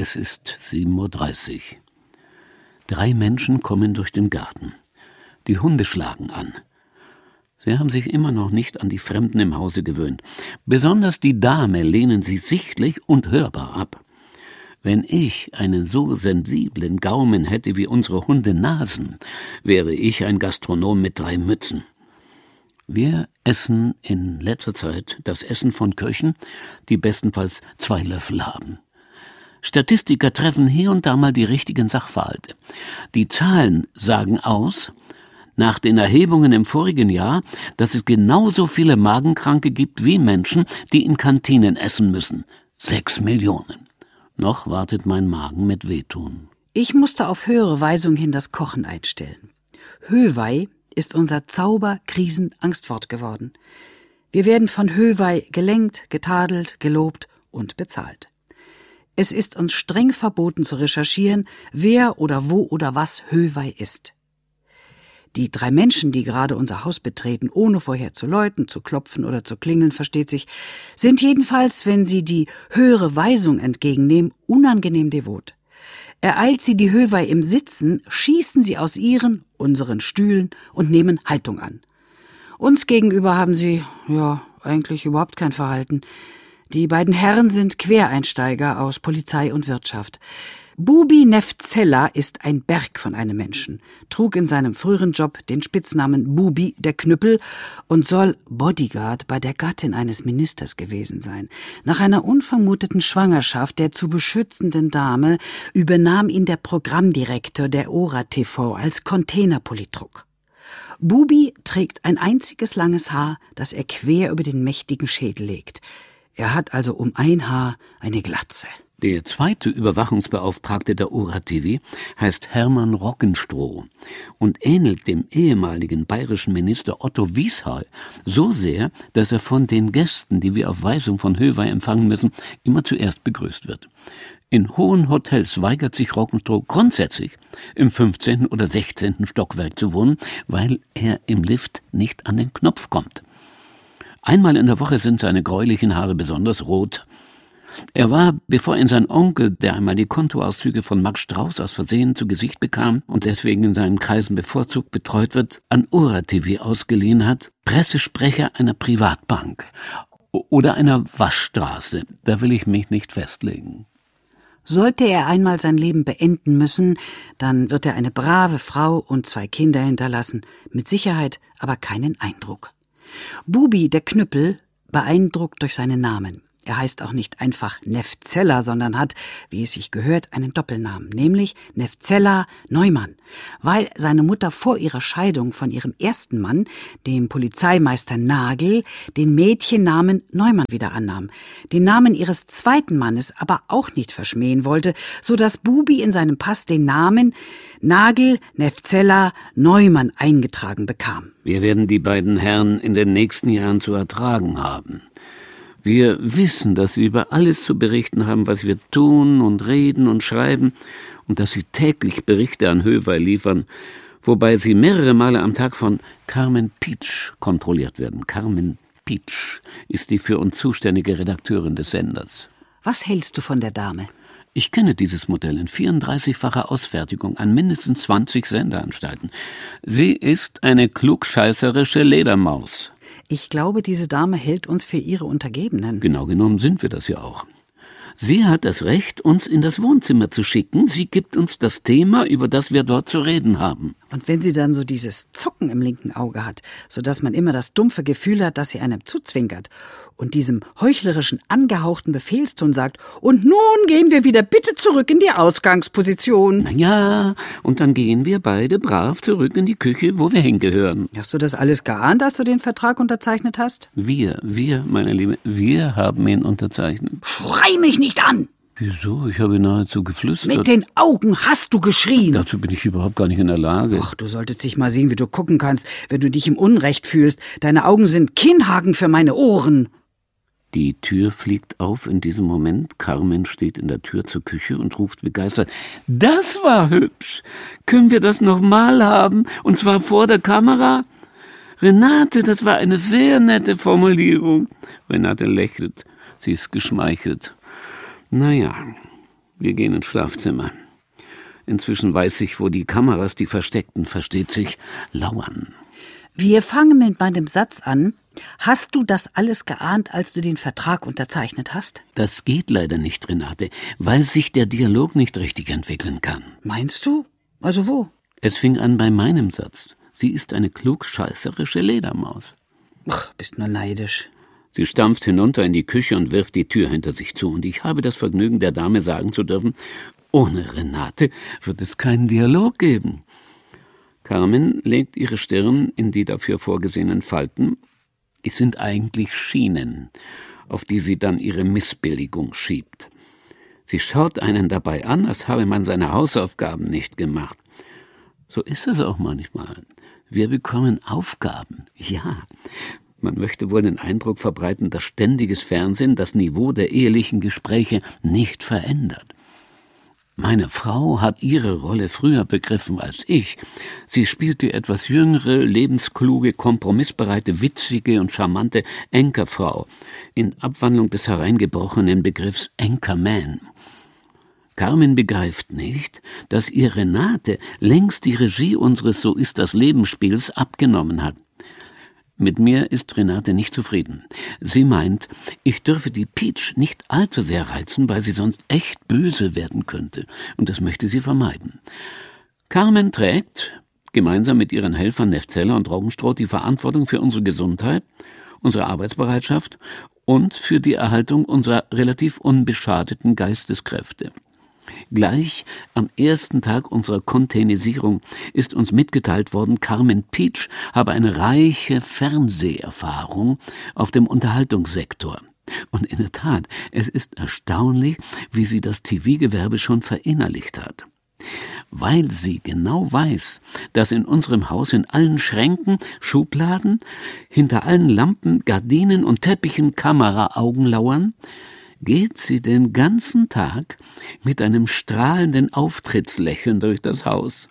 Es ist 7:30 Uhr. 3 Menschen kommen durch den Garten. Die Hunde schlagen an. Sie haben sich immer noch nicht an die Fremden im Hause gewöhnt. Besonders die Dame lehnen sie sichtlich und hörbar ab. Wenn ich einen so sensiblen Gaumen hätte wie unsere Hundenasen, wäre ich ein Gastronom mit 3 Mützen. Wir essen in letzter Zeit das Essen von Köchen, die bestenfalls 2 Löffel haben. Statistiker treffen hier und da mal die richtigen Sachverhalte. Die Zahlen sagen aus, nach den Erhebungen im vorigen Jahr, dass es genauso viele Magenkranke gibt wie Menschen, die in Kantinen essen müssen. 6 Millionen. Noch wartet mein Magen mit Wehtun. Ich musste auf höhere Weisung hin das Kochen einstellen. Höhwei ist unser Zauber-Krisen-Angstwort geworden. Wir werden von Höhwei gelenkt, getadelt, gelobt und bezahlt. Es ist uns streng verboten zu recherchieren, wer oder wo oder was Höhwei ist. Die 3 Menschen, die gerade unser Haus betreten, ohne vorher zu läuten, zu klopfen oder zu klingeln, versteht sich, sind jedenfalls, wenn sie die höhere Weisung entgegennehmen, unangenehm devot. Ereilt sie die Höhwei im Sitzen, schießen sie aus unseren Stühlen und nehmen Haltung an. Uns gegenüber haben sie, eigentlich überhaupt kein Verhalten. Die beiden Herren sind Quereinsteiger aus Polizei und Wirtschaft. Bubi Nevzela ist ein Berg von einem Menschen, trug in seinem früheren Job den Spitznamen Bubi der Knüppel und soll Bodyguard bei der Gattin eines Ministers gewesen sein. Nach einer unvermuteten Schwangerschaft der zu beschützenden Dame übernahm ihn der Programmdirektor der Ora TV als Containerpolitruk. Bubi trägt ein einziges langes Haar, das er quer über den mächtigen Schädel legt. Er hat also um ein Haar eine Glatze. Der 2. Überwachungsbeauftragte der Ora TV heißt Hermann Rockenstroh und ähnelt dem ehemaligen bayerischen Minister Otto Wieshal so sehr, dass er von den Gästen, die wir auf Weisung von Höhwei empfangen müssen, immer zuerst begrüßt wird. In hohen Hotels weigert sich Rockenstroh grundsätzlich, im 15. oder 16. Stockwerk zu wohnen, weil er im Lift nicht an den Knopf kommt. Einmal in der Woche sind seine gräulichen Haare besonders rot. Er war, bevor ihn sein Onkel, der einmal die Kontoauszüge von Max Strauß aus Versehen zu Gesicht bekam und deswegen in seinen Kreisen bevorzugt betreut wird, an Ora TV ausgeliehen hat, Pressesprecher einer Privatbank oder einer Waschstraße. Da will ich mich nicht festlegen. Sollte er einmal sein Leben beenden müssen, dann wird er eine brave Frau und 2 Kinder hinterlassen, mit Sicherheit aber keinen Eindruck. Bubi, der Knüppel, beeindruckt durch seinen Namen. Er heißt auch nicht einfach Nevzela, sondern hat, wie es sich gehört, einen Doppelnamen, nämlich Nevzela Neumann, weil seine Mutter vor ihrer Scheidung von ihrem ersten Mann, dem Polizeimeister Nagel, den Mädchennamen Neumann wieder annahm, den Namen ihres zweiten Mannes aber auch nicht verschmähen wollte, so dass Bubi in seinem Pass den Namen Nagel Nevzela Neumann eingetragen bekam. Wir werden die beiden Herren in den nächsten Jahren zu ertragen haben. Wir wissen, dass sie über alles zu berichten haben, was wir tun und reden und schreiben, und dass sie täglich Berichte an Höhwei liefern, wobei sie mehrere Male am Tag von Carmen Pietsch kontrolliert werden. Carmen Pietsch ist die für uns zuständige Redakteurin des Senders. Was hältst du von der Dame? Ich kenne dieses Modell in 34-facher Ausfertigung an mindestens 20 Sendeanstalten. Sie ist eine klugscheißerische Ledermaus. Ich glaube, diese Dame hält uns für ihre Untergebenen. Genau genommen sind wir das ja auch. Sie hat das Recht, uns in das Wohnzimmer zu schicken. Sie gibt uns das Thema, über das wir dort zu reden haben. Und wenn sie dann so dieses Zucken im linken Auge hat, sodass man immer das dumpfe Gefühl hat, dass sie einem zuzwinkert und diesem heuchlerischen, angehauchten Befehlston sagt, und nun gehen wir wieder bitte zurück in die Ausgangsposition. Na ja, und dann gehen wir beide brav zurück in die Küche, wo wir hingehören. Hast du das alles geahnt, als du den Vertrag unterzeichnet hast? Wir, meine Liebe, wir haben ihn unterzeichnet. Schrei mich nicht an! Wieso? Ich habe nahezu geflüstert. Mit den Augen hast du geschrien. Dazu bin ich überhaupt gar nicht in der Lage. Ach, du solltest dich mal sehen, wie du gucken kannst, wenn du dich im Unrecht fühlst. Deine Augen sind Kinnhaken für meine Ohren. Die Tür fliegt auf in diesem Moment. Carmen steht in der Tür zur Küche und ruft begeistert: Das war hübsch! Können wir das noch mal haben? Und zwar vor der Kamera? Renate, das war eine sehr nette Formulierung. Renate lächelt. Sie ist geschmeichelt. Naja, Wir gehen ins Schlafzimmer. Inzwischen weiß ich, wo die Kameras, die versteckten, versteht sich, lauern. Wir fangen mit meinem Satz an. Hast du das alles geahnt, als du den Vertrag unterzeichnet hast? Das geht leider nicht, Renate, weil sich der Dialog nicht richtig entwickeln kann. Meinst du? Also wo? Es fing an bei meinem Satz. Sie ist eine klugscheißerische Ledermaus. Ach, bist nur neidisch. Sie stampft hinunter in die Küche und wirft die Tür hinter sich zu. Und ich habe das Vergnügen, der Dame sagen zu dürfen, ohne Renate wird es keinen Dialog geben. Carmen legt ihre Stirn in die dafür vorgesehenen Falten. Es sind eigentlich Schienen, auf die sie dann ihre Missbilligung schiebt. Sie schaut einen dabei an, als habe man seine Hausaufgaben nicht gemacht. So ist es auch manchmal. Wir bekommen Aufgaben, ja. Man möchte wohl den Eindruck verbreiten, dass ständiges Fernsehen das Niveau der ehelichen Gespräche nicht verändert. Meine Frau hat ihre Rolle früher begriffen als ich. Sie spielt die etwas jüngere, lebenskluge, kompromissbereite, witzige und charmante Anchorfrau in Abwandlung des hereingebrochenen Begriffs Anchorman. Carmen begreift nicht, dass ihr Renate längst die Regie unseres So ist das Leben-Spiels abgenommen hat. Mit mir ist Renate nicht zufrieden. Sie meint, ich dürfe die Peach nicht allzu sehr reizen, weil sie sonst echt böse werden könnte. Und das möchte sie vermeiden. Carmen trägt, gemeinsam mit ihren Helfern Neftzeller und Roggenstroh, die Verantwortung für unsere Gesundheit, unsere Arbeitsbereitschaft und für die Erhaltung unserer relativ unbeschadeten Geisteskräfte. Gleich am ersten Tag unserer Containisierung ist uns mitgeteilt worden, Carmen Peach habe eine reiche Fernseherfahrung auf dem Unterhaltungssektor. Und in der Tat, es ist erstaunlich, wie sie das TV-Gewerbe schon verinnerlicht hat. Weil sie genau weiß, dass in unserem Haus in allen Schränken, Schubladen, hinter allen Lampen, Gardinen und Teppichen Kameraaugen lauern, geht sie den ganzen Tag mit einem strahlenden Auftrittslächeln durch das Haus.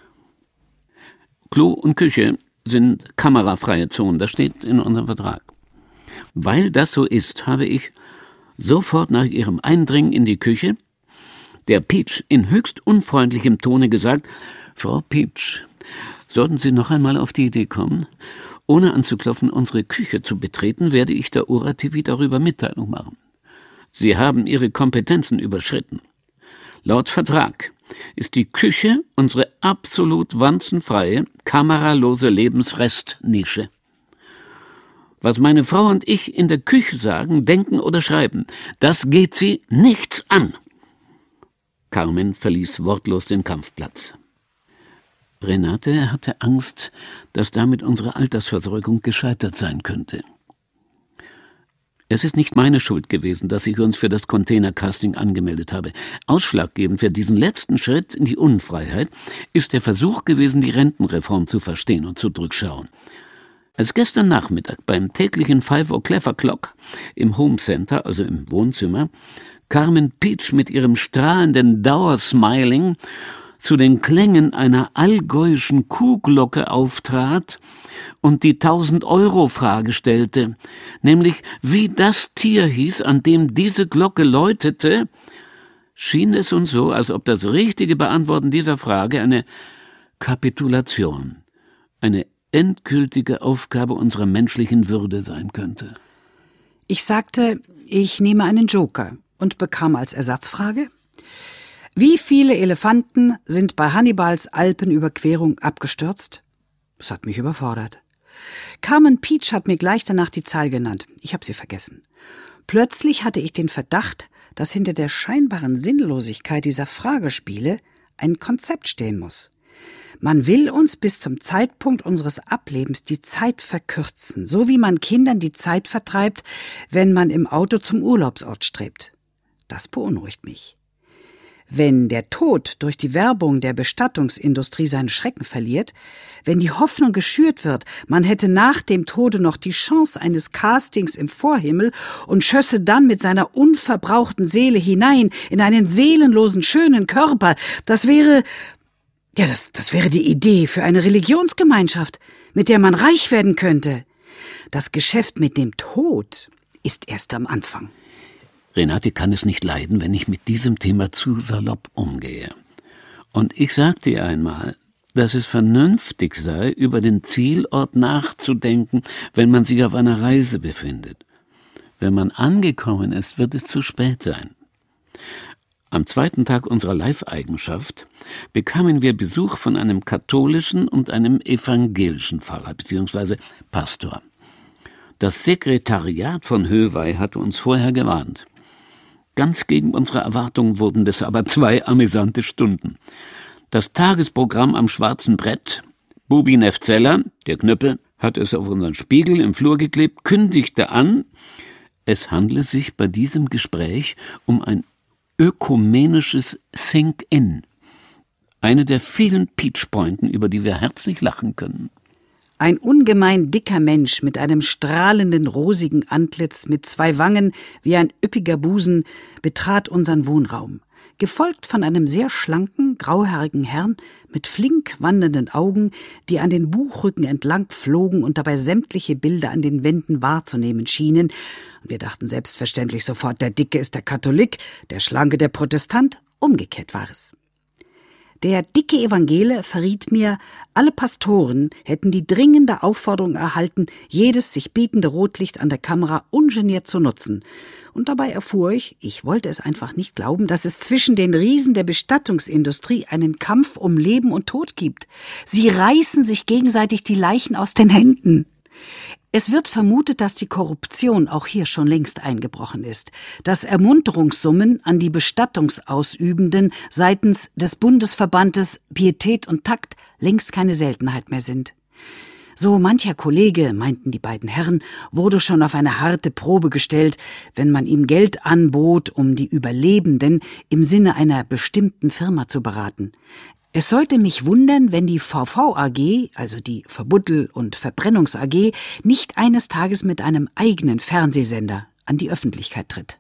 Klo und Küche sind kamerafreie Zonen, das steht in unserem Vertrag. Weil das so ist, habe ich sofort nach ihrem Eindringen in die Küche der Peach in höchst unfreundlichem Tone gesagt, Frau Peach, sollten Sie noch einmal auf die Idee kommen, ohne anzuklopfen, unsere Küche zu betreten, werde ich der Ora-TV darüber Mitteilung machen. Sie haben Ihre Kompetenzen überschritten. Laut Vertrag ist die Küche unsere absolut wanzenfreie, kameralose Lebensrestnische. Was meine Frau und ich in der Küche sagen, denken oder schreiben, das geht sie nichts an. Carmen verließ wortlos den Kampfplatz. Renate hatte Angst, dass damit unsere Altersversorgung gescheitert sein könnte. Es ist nicht meine Schuld gewesen, dass ich uns für das Containercasting angemeldet habe. Ausschlaggebend für diesen letzten Schritt in die Unfreiheit ist der Versuch gewesen, die Rentenreform zu verstehen und zu durchschauen. Als gestern Nachmittag beim täglichen 5 O'Clock Clock im Home Center, also im Wohnzimmer, Carmen Peach mit ihrem strahlenden Dauersmiling zu den Klängen einer allgäuischen Kuhglocke auftrat und die 1000-Euro-Frage stellte, nämlich wie das Tier hieß, an dem diese Glocke läutete, schien es uns so, als ob das richtige Beantworten dieser Frage eine Kapitulation, eine endgültige Aufgabe unserer menschlichen Würde sein könnte. Ich sagte, ich nehme einen Joker und bekam als Ersatzfrage: Wie viele Elefanten sind bei Hannibals Alpenüberquerung abgestürzt? Das hat mich überfordert. Carmen Peach hat mir gleich danach die Zahl genannt. Ich habe sie vergessen. Plötzlich hatte ich den Verdacht, dass hinter der scheinbaren Sinnlosigkeit dieser Fragespiele ein Konzept stehen muss. Man will uns bis zum Zeitpunkt unseres Ablebens die Zeit verkürzen, so wie man Kindern die Zeit vertreibt, wenn man im Auto zum Urlaubsort strebt. Das beunruhigt mich. Wenn der Tod durch die Werbung der Bestattungsindustrie seinen Schrecken verliert, wenn die Hoffnung geschürt wird, man hätte nach dem Tode noch die Chance eines Castings im Vorhimmel und schösse dann mit seiner unverbrauchten Seele hinein in einen seelenlosen, schönen Körper, das wäre die Idee für eine Religionsgemeinschaft, mit der man reich werden könnte. Das Geschäft mit dem Tod ist erst am Anfang. Renate kann es nicht leiden, wenn ich mit diesem Thema zu salopp umgehe. Und ich sagte ihr einmal, dass es vernünftig sei, über den Zielort nachzudenken, wenn man sich auf einer Reise befindet. Wenn man angekommen ist, wird es zu spät sein. Am zweiten Tag unserer Leibeigenschaft bekamen wir Besuch von einem katholischen und einem evangelischen Pfarrer bzw. Pastor. Das Sekretariat von Höhwey hatte uns vorher gewarnt. Ganz gegen unsere Erwartungen wurden das aber 2 amüsante Stunden. Das Tagesprogramm am schwarzen Brett, Bubi Nefzeller, der Knüppel, hat es auf unseren Spiegel im Flur geklebt, kündigte an, es handle sich bei diesem Gespräch um ein ökumenisches Think-In. Eine der vielen Peachpointen, über die wir herzlich lachen können. Ein ungemein dicker Mensch mit einem strahlenden, rosigen Antlitz, mit 2 Wangen wie ein üppiger Busen, betrat unseren Wohnraum, gefolgt von einem sehr schlanken, grauhaarigen Herrn mit flink wandernden Augen, die an den Buchrücken entlang flogen und dabei sämtliche Bilder an den Wänden wahrzunehmen schienen. Und wir dachten selbstverständlich sofort, der Dicke ist der Katholik, der Schlanke der Protestant, umgekehrt war es. Der dicke Evangele verriet mir, alle Pastoren hätten die dringende Aufforderung erhalten, jedes sich bietende Rotlicht an der Kamera ungeniert zu nutzen. Und dabei erfuhr ich wollte es einfach nicht glauben, dass es zwischen den Riesen der Bestattungsindustrie einen Kampf um Leben und Tod gibt. Sie reißen sich gegenseitig die Leichen aus den Händen. Es wird vermutet, dass die Korruption auch hier schon längst eingebrochen ist, dass Ermunterungssummen an die Bestattungsausübenden seitens des Bundesverbandes Pietät und Takt längst keine Seltenheit mehr sind. So mancher Kollege, meinten die beiden Herren, wurde schon auf eine harte Probe gestellt, wenn man ihm Geld anbot, um die Überlebenden im Sinne einer bestimmten Firma zu beraten. Es sollte mich wundern, wenn die VV AG, also die Verbuddel- und Verbrennungs AG, nicht eines Tages mit einem eigenen Fernsehsender an die Öffentlichkeit tritt.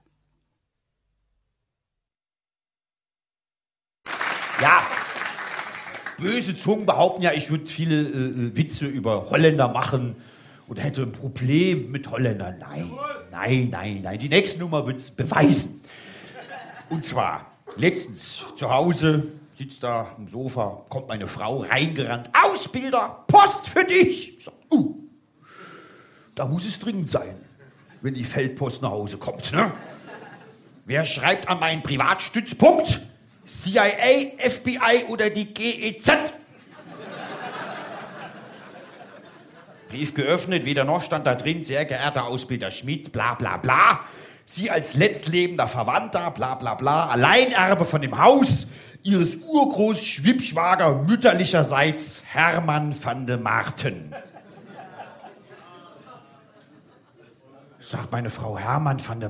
Ja, böse Zungen behaupten ja, ich würde viele Witze über Holländer machen oder hätte ein Problem mit Holländern. Nein. Die nächste Nummer wird es beweisen. Und zwar, letztens zu Hause, sitzt da am Sofa, kommt meine Frau reingerannt. Ausbilder, Post für dich! Ich sag, da muss es dringend sein, wenn die Feldpost nach Hause kommt. Ne? Wer schreibt an meinen Privatstützpunkt? CIA, FBI oder die GEZ? Brief geöffnet, weder noch, stand da drin, sehr geehrter Ausbilder Schmidt, bla bla bla. Sie als letztlebender Verwandter, bla bla bla, Alleinerbe von dem Haus Ihres Urgroßschwibschwager mütterlicherseits Hermann van de Marten. Sagt meine Frau, Hermann van de